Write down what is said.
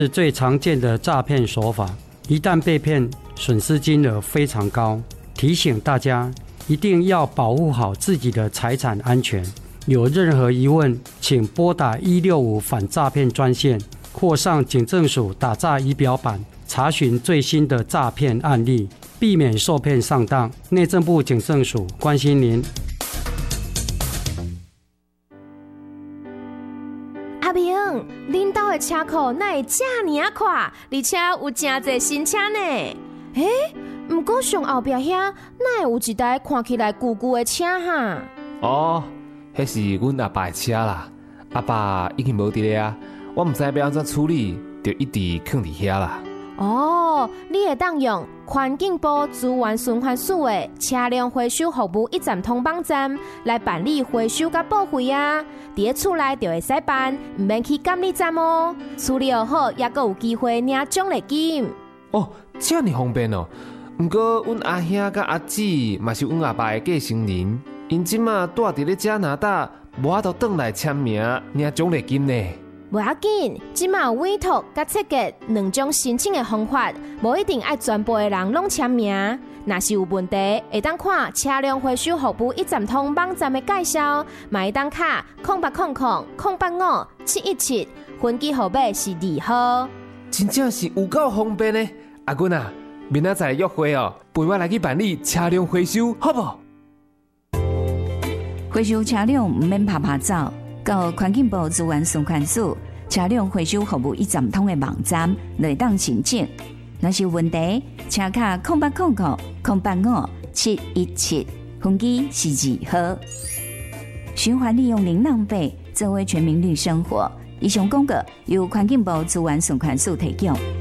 是最常见的诈骗手法，一旦被骗，损失金额非常高。提醒大家一定要保护好自己的财产安全。有任何疑问，请拨打165反诈骗专线，或上警政署打诈仪表板查询最新的诈骗案例，避免受骗上当。内政部警政署关心您。 阿明，恁家的车库哪会这么快，而且有真侪新车呢？不过上后壁遐哪会有一台看起来旧旧的车哈？ 哦，迄是阮阿爸的车啦。阿爸已经无伫咧啊，我唔知要安怎处理，就一直放伫遐啦。 哦，你会当用环境部资源循环署的车辆回收服务一站通网站来办理回收甲报废啊！伫咧厝内就会使办，唔免去监理站哦。处理好，也阁有机会领奖励金。 哦，这么方便哦！不过，阮阿兄甲阿姊嘛是阮阿爸的继承人，因即马住伫咧加拿大，无法度转来签名领奖励金呢。 无要紧，即马有委托甲设计两种申请的方法，无一定爱全部的人拢签名。若是有问题，会当看车辆回收服务一站通网站的介绍，嘛会当卡0800-085-717，分机号码是2号。 真正是有够方便呢！阿君啊，明仔载约会哦，陪我来去办理车辆回收，好不？ 回收车辆唔免拍拍走。到环境部资源循环署车辆回收服务一站通的网站来当申请。若是有问题，请卡0800-085-717，分机是2号。循环利用零浪费，作为全民绿生活。以上广告由环境部资源循环署提供。